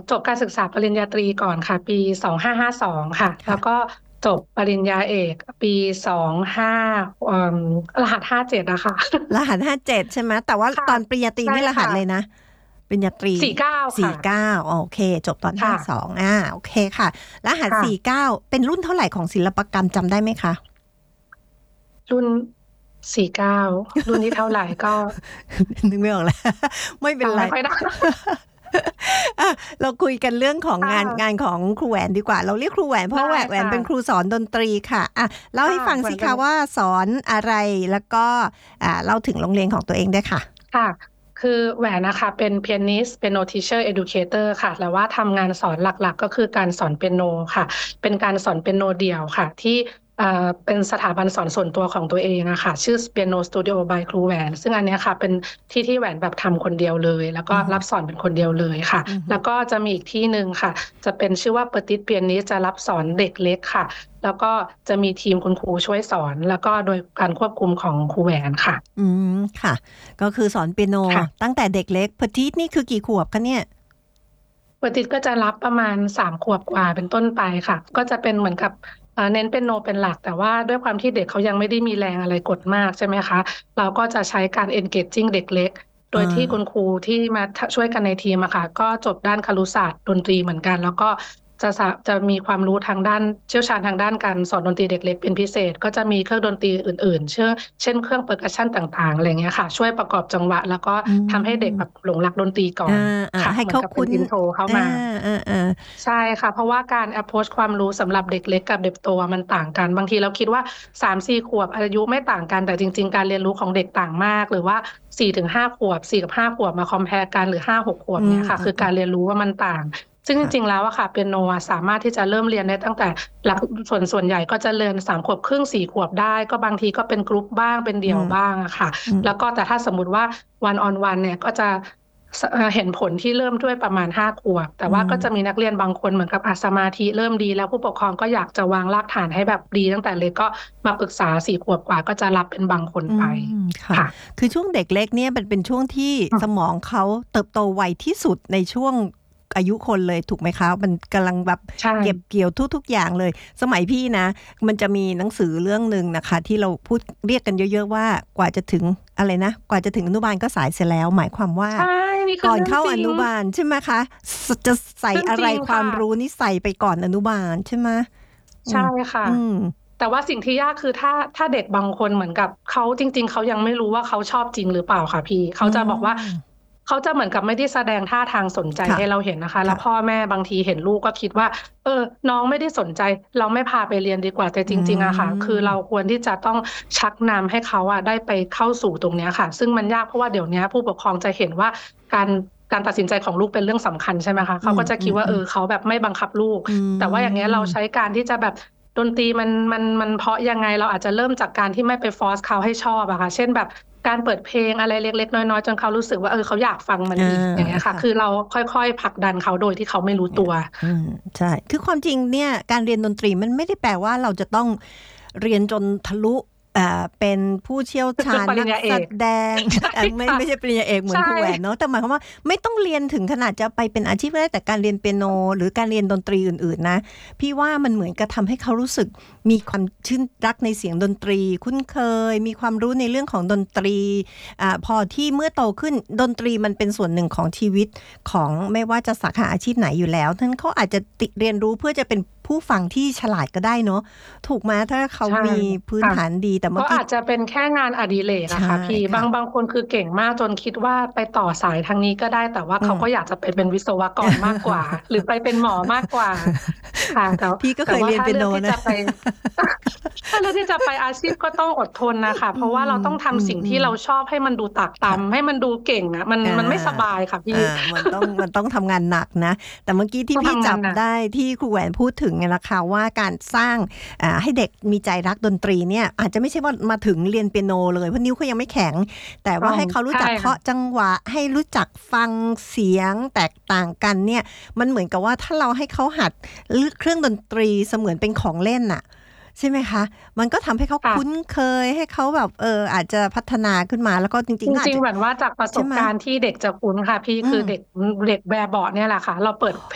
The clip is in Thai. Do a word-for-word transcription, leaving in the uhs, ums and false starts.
จบการศึกษาปริญญาตรีก่อนค่ะปีสองห้าห้าสองค่ะแล้วก็ค่ะจบปริญญาเอกปีสองห้าเอ่อรหัสห้าเจ็ดอะค่ะรหัสห้าเจ็ดใช่ไหมแต่ว่าค่ะตอนปริญญาตรีใช่นี่รหัสค่ะเลยนะปริญญาตรีสี่เก้าสี่ค่ะเก้าโอเคจบตอนห้าค่ะสองอ่าโอเคค่ะรหัสค่ะสี่เก้าเป็นรุ่นเท่าไหร่ของศิลปกรรมจำได้ไหมคะรุ่นสี่เก้ารุ่นที่เท่าไหร่ก็นึกไม่ออกแล้วไม่เป็นไรจำไม่ค่อยได้อ่ะเราคุยกันเรื่องของค่งานงานะของครูแหวนดีกว่าเราเรียกครูแหวนเพราะได้แหวนแหวนค่ะเป็นครูสอนดนตรีค่ะอ่ะเล่าให้ค่ะฟังสิเหมือนเป็นคะว่าสอนอะไรแล้วก็อ่าเล่าถึงโรงเรียนของตัวเองได้วยค่ะค่ะคือแหวนนะคะเป็น pianist เป็น no teacher educator ค่ะแต่ว่าทำงานสอนหลักๆก็คือการสอนเปียโนค่ะเป็นการสอนเปียโนเดี่ยวค่ะที่เอ่อเป็นสถาบันสอนส่วนตัวของตัวเองอะค่ะชื่อ Piano Studio by ครูแหวนซึ่งอันเนี้ยค่ะเป็นที่ที่แหวนแบบทำคนเดียวเลยแล้วก็อือหือรับสอนเป็นคนเดียวเลยค่ะอือหือแล้วก็จะมีอีกที่หนึ่งค่ะจะเป็นชื่อว่า Petit Pianist จะรับสอนเด็กเล็กค่ะแล้วก็จะมีทีมคุณครูช่วยสอนแล้วก็โดยการควบคุมของครูแหวนค่ะอืมค่ะก็คือสอนเปียโนค่ะตั้งแต่เด็กเล็กพทีทนี่คือกี่ขวบคะเนี่ยปกติก็จะรับประมาณสามขวบกว่าเป็นต้นไปค่ะก็จะเป็นเหมือนกับเอ่อเน้นเป็นโนเป็นหลักแต่ว่าด้วยความที่เด็กเขายังไม่ได้มีแรงอะไรกดมากใช่ไหมคะเราก็จะใช้การ engaging เด็กเล็กโดอ่ยที่คุณาครูที่มาช่วยกันในทีมอะค่ะก็จบด้านครุศาสตร์ดนตรีเหมือนกันแล้วก็จะสะจะมีความรู้ทางด้านเชี่ยวชาญทางด้านการสอนดนตรีเด็กเล็กเป็นพิเศษก็จะมีเครื่องดนตรีอื่นๆเช่นเช่นเครื่องเปอร์คัชชันต่างๆอะไรเงี้ยค่ะช่วยประกอบจังหวะแล้วก็อืทำให้เด็กแบบมหลงรักดนตรีก่ออ่านอ่าค่ะให้เหมือนกับเป็เขาคุ้นนอินโทรเข้าอ่ามาอ่าอ่าใช่ค่ะเพราะว่าการ approach ความรู้สำหรับเด็กเล็กกับเด็กโตมันต่างกันบางทีเราคิดว่าสามสี่ขวบอายุไม่ต่างกันแต่จริงๆการเรียนรู้ของเด็กต่างมากหรือว่าสี่ถึงห้าขวบสี่กับห้าขวบมาคอม พี เอ อาร์ กันหรือห้าหกขวบอืมเนี้ยค่ะอืมอืมคือการเรียนรู้ว่ามันต่างซึ่งจริงๆค่ะแล้วอะค่ะเปียโนอะสามารถที่จะเริ่มเรียนได้ตั้งแต่หลักส่วนส่วนใหญ่ก็จะเรียนสามขวบครึ่งสี่ขวบได้ก็บางทีก็เป็นกรุ๊ปบ้างเป็นอืเดี่ยวมบ้างอะค่ะอืมแล้วก็แต่ถ้าสมมุติว่า one on one เนี่ยก็จะ สเอ่อเห็นผลที่เริ่มด้วยประมาณห้าขวบแต่อืมว่าก็จะมีนักเรียนบางคนเหมือนกับอาสมาธิเริ่มดีแล้วผู้ปกครองก็อยากจะวางรากฐานให้แบบดีตั้งแต่เล็กก็มาปรึกษาสี่ขวบกว่าก็จะรับเป็นบางคนอืไปมค่ะค่ะคือช่วงเด็กเล็กเนี่ยมันเป็นช่วงที่อืมสมองเขาเติบโตไวที่สุดในช่วงอายุคนเลยถูกไหมคะมันกำลังแบบใช่เก็บเกี่ยวทุกๆอย่างเลยสมัยพี่นะมันจะมีหนังสือเรื่องหนึ่งนะคะที่เราพูดเรียกกันเยอะๆว่ากว่าจะถึงอะไรนะกว่าจะถึงอนุบาลก็สายเสียแล้วหมายความว่าใช่นี่คือก่อนเรื่องจริงเข้าอนุบาลใช่ไหมคะสจะใส่เรื่องอะไรจริงค่ะความรู้นี่ใส่ไปก่อนอนุบาลใช่ไหมอืใช่มค่ะอืมแต่ว่าสิ่งที่ยากคือถ้าถ้าเด็กบางคนเหมือนกับเขาจริงๆเขายังไม่รู้ว่าเขาชอบจริงหรือเปล่าค่ะพี่อืเขาจะบอกว่ามเขาจะเหมือนกับไม่ได้แสดงท่าทางสนใจค่ะให้เราเห็นนะคะแล้วค่ะพ่อแม่บางทีเห็นลูกก็คิดว่าเออน้องไม่ได้สนใจเราไม่พาไปเรียนดีกว่าแต่อืจริงๆอะค่ะคือเรามควรที่จะต้องชักนำให้เขาอะได้ไปเข้าสู่ตรงเนี้ยค่ะซึ่งมันยากเพราะว่าเดี๋ยวนี้ผู้ปกครองจะเห็นว่าการการตัดสินใจของลูกเป็นเรื่องสำคัญใช่ไหมคะเขาอืมก็จะคิดว่าอืมอืมเออเขาแบบไม่บังคับลูกอืแต่ว่าอย่างเงี้ยเราใช้มการที่จะแบบดนตรีมันมันมันเพราะยังไงเราอาจจะเริ่มจากการที่ไม่ไปฟอร์สเขาให้ชอบอะค่ะเช่นแบบการเปิดเพลงอะไรเล็กๆน้อยๆจนเขารู้สึกว่าเออเขาอยากฟังมันอ่าอีกอย่างเงี้ยค่ะค่ะคือเราค่อยๆผลักดันเขาโดยที่เขาไม่รู้ตัวอืมใช่คือความจริงเนี่ยการเรียนดนตรีมันไม่ได้แปลว่าเราจะต้องเรียนจนทะลุอ่าเป็นผู้เชี่ยวชาญปรินักแสญญาเอกดงใช่อ่ะไม่ค่ะไม่ใช่ปริญญาเอกเหมือนใช่ครูแหวนเนาะแต่หมายความว่าไม่ต้องเรียนถึงขนาดจะไปเป็นอาชีพก็ได้แต่การเรียนเปียโนหรือการเรียนดนตรีอื่นๆนะพี่ว่ามันเหมือนกับทำให้เขารู้สึกมีความชื่นรักในเสียงดนตรีคุ้นเคยมีความรู้ในเรื่องของดนตรีอ่าพอที่เมื่อโตขึ้นดนตรีมันเป็นส่วนหนึ่งของชีวิต ของไม่ว่าจะสาขาอาชีพไหนอยู่แล้วท่านเขาอาจจะติเรียนรู้เพื่อจะเป็นผู้ฟังที่ฉลาดก็ได้เนาะถูกไหมถ้าเขาใช่มีพื้นค่ะฐานดีแต่เมื่อกี้ก็อาจจะเป็นแค่งานอดิเรกอะใช่ค่ะพี่บาค่ะงบางคนคือเก่งมากจนคิดว่าไปต่อสายทางนี้ก็ได้แต่ว่าอืมเขาก็อยากจะไปเป็นวิศวกรมากกว่าหรือไปเป็นหมอมากกว่าค่ะแต่พี่ก็แต่เคยเรียนว่าถ้าเลืเปียโนนะอกที่จะไปถ้าเลือกที่จะไปอาชีพก็ต้องอดทนนะคะอืเพราะว่ามเราต้องอืมทำสิ่งอืมที่เราชอบให้มันดูตากค่ะตำให้มันดูเก่งอะมันอ่ามันไม่สบายค่ะพี่อ่ามันต้องมันต้องทำงานหนักนะแต่เมื่อกี้ที่ต้องพี่จับทำงานหนักได้ที่ครูแหวนพูดถึงเนี่ยนะคะว่าการสร้างอ่าให้เด็กมีใจรักดนตรีเนี่ยอาจจะไม่ใช่ว่ามาถึงเรียนเปียโนเลยเพราะนิ้วเขายังไม่แข็งแต่อ๋อว่าให้เขารู้ใช่จักค่ะเคาะจังหวะให้รู้จักฟังเสียงแตกต่างกันเนี่ยมันเหมือนกับว่าถ้าเราให้เขาหัดเครื่องดนตรีเสมือนเป็นของเล่นน่ะใช่ไหมคะมันก็ทำให้เขาค่ะคุ้นเคยให้เขาแบบเอออาจจะพัฒนาขึ้นมาแล้วก็จริจงๆก็อาจจะริงๆเหมือนว่าจากประสใช่ไหมบการณ์ที่เด็กจะคุ้นค่ะพี่อืมคือเด็กเด็กแบบเบาะเนี่ยแหละค่ะเราเปิด